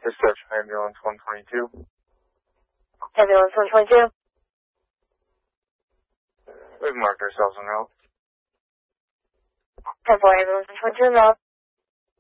Dispatch ambulance 122. Ambulance 122. We've marked ourselves en route. 10-4 ambulance 122 en route.